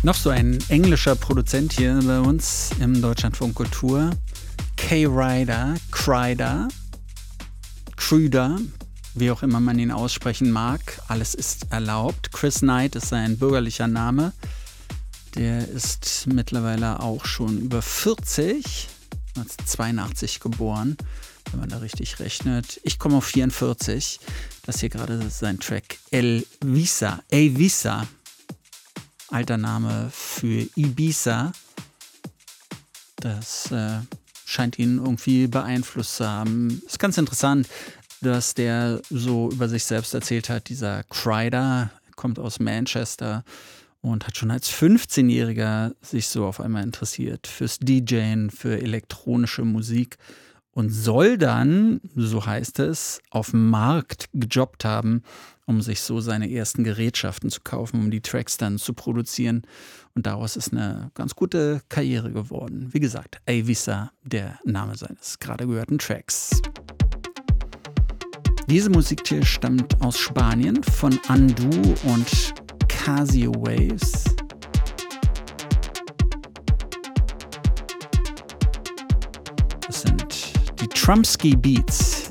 Noch so ein englischer Produzent hier bei uns im Deutschlandfunk Kultur. K-Rider, Krüder, wie auch immer man ihn aussprechen mag. Alles ist erlaubt. Chris Knight ist sein bürgerlicher Name. Der ist mittlerweile auch schon über 40. 1982 geboren, wenn man da richtig rechnet. Ich komme auf 44. Das hier gerade ist sein Track Elvisa. Alter Name für Ibiza. Das scheint ihn irgendwie beeinflusst zu haben. Ist ganz interessant, dass der so über sich selbst erzählt hat. Dieser Kryder kommt aus Manchester und hat schon als 15-Jähriger sich so auf einmal interessiert fürs DJen, für elektronische Musik und soll dann, so heißt es, auf dem Markt gejobbt haben, um sich so seine ersten Gerätschaften zu kaufen, um die Tracks dann zu produzieren. Und daraus ist eine ganz gute Karriere geworden. Wie gesagt, Elvisa, der Name seines gerade gehörten Tracks. Diese Musik hier stammt aus Spanien von Undo und Casio Waves. Das sind die Trumpsky Beats.